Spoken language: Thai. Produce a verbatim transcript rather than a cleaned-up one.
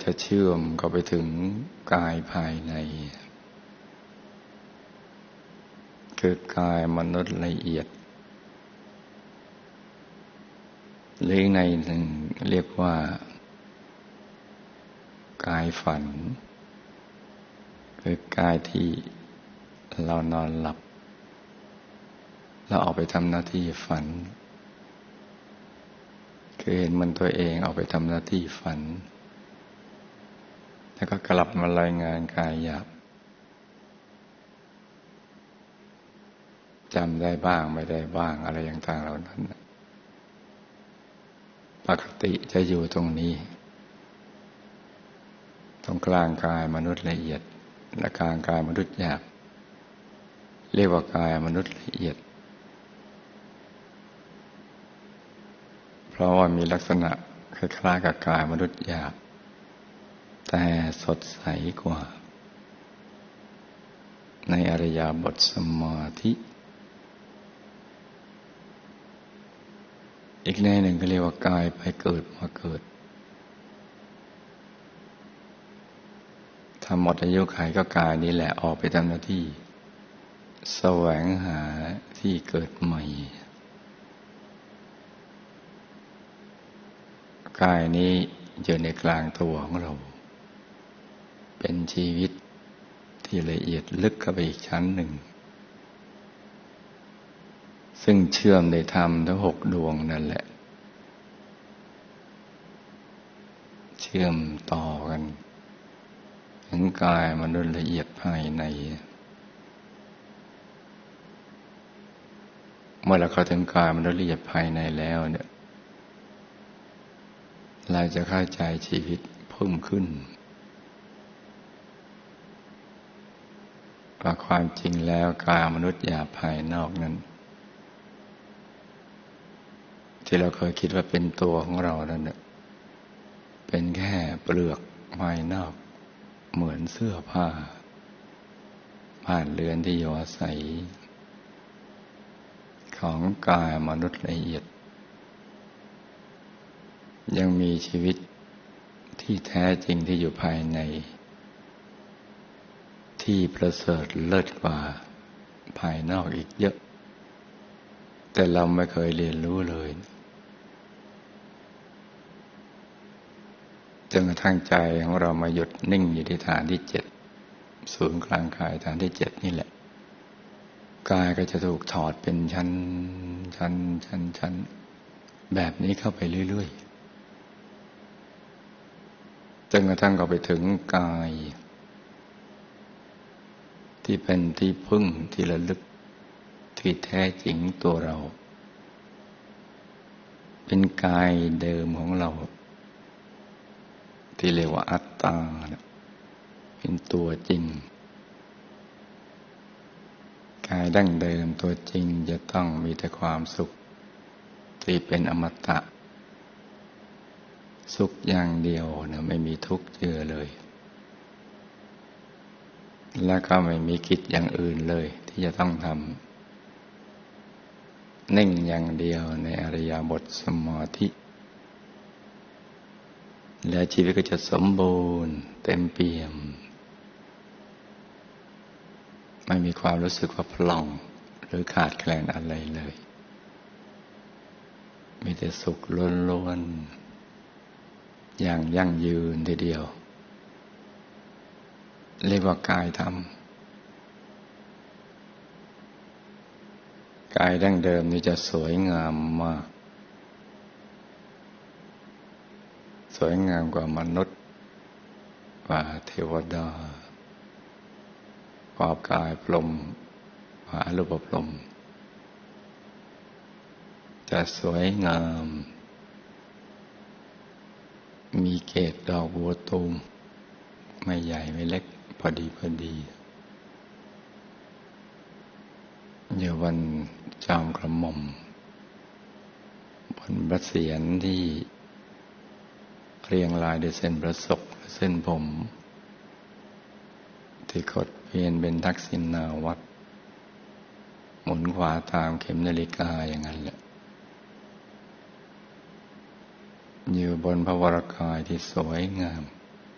จะเชื่อมเข้าไปถึงกายภายในคือกายมนุษย์ละเอียดหรือในหนึ่งเรียกว่ากายฝันคือกายที่เรานอนหลับเราออกไปทำหน้าที่ฝันคือเห็นมันตัวเองออกไปทำหน้าที่ฝันแล้วก็กลับมารายงานกายหยาบจำได้บ้างไม่ได้บ้างอะไรต่างๆเหล่านั้นปกติจะอยู่ตรงนี้ตรงกลางกายมนุษย์ละเอียดและกลางกายมนุษย์หยาบเรียกว่ากายมนุษย์ละเอียดเพราะว่ามีลักษณะคล้ายๆกับกายมนุษย์หยาบแต่สดใสกว่าในอิริยาบถสมาธิอีกแง่หนึ่งก็เรียกว่ากายไปเกิดมาเกิดถ้าหมดอายุขัยก็กายนี้แหละออกไปทำหน้าที่แสวงหาที่เกิดใหม่กายนี้อยู่ในกลางตัวของเราเป็นชีวิตที่ละเอียดลึกเข้าไปอีกชั้นหนึ่งซึ่งเชื่อมในธรรมทั้งหกดวงนั่นแหละเชื่อมต่อกันถึงกายมนุษย์ละเอียดภายในเมื่อเราเข้าถึงกายมนุษย์ละเอียดภายในแล้วเนี่ยเราจะเข้าใจชีวิตเพิ่มขึ้นว่าความจริงแล้วกายมนุษย์หยาบภายนอกนั้นที่เราเคยคิดว่าเป็นตัวของเรานั่นเนี่ยเป็นแค่เปลือกภายนอกเหมือนเสื้อผ้าผ่านเรือนที่อยู่อาศัยของกายมนุษย์ละเอียดยังมีชีวิตที่แท้จริงที่อยู่ภายในที่ประเสริฐเลิศกว่าภายนอกอีกเยอะแต่เราไม่เคยเรียนรู้เลยจนกระทั่งใจของเรามาหยุดนิ่งอยู่ที่ฐานที่เจ็ดศูนย์กลางกายฐานที่เจ็ดนี่แหละกายก็จะถูกถอดเป็นชั้นชั้นชั้นชั้นแบบนี้เข้าไปเรื่อยๆจนกระทั่งก็ไปถึงกายที่เป็นที่พึ่งที่ระลึกที่แท้จริงตัวเราเป็นกายเดิมของเราที่เรียกว่าอัตตาเป็นตัวจริงกายดั้งเดิมตัวจริงจะต้องมีแต่ความสุขที่เป็นอมตะสุขอย่างเดียวนะไม่มีทุกข์เจือเลยและก็ไม่มีกิจอย่างอื่นเลยที่จะต้องทำนิ่งอย่างเดียวในอิริยาบถสมาธิและชีวิตก็จะสมบูรณ์เต็มเปี่ยมไม่มีความรู้สึกว่าพร่องหรือขาดแคลนอะไรเลยมีแต่สุขล้วนๆอย่างยั่งยืนทีเดียวเรียกว่ากายธรรมกายดั้งเดิมนี่จะสวยงามมากสวยงามกว่ามนุษย์กว่าเทวดากว่ากายพรหมกว่าอรูปพรหมจะสวยงามมีเกศดอกบัวตูมไม่ใหญ่ไม่เล็กพอดีพอดีอยู่บนจอมกระหม่อมบนพระเศียรที่เรียงรายด้วยเส้นประศกและเส้นผมที่ขดเวียนเป็นทักษิณาวัตรหมุนขวาตามเข็มนาฬิกาอย่างนั้นแหละอยู่บนพระวรกายที่สวยงาม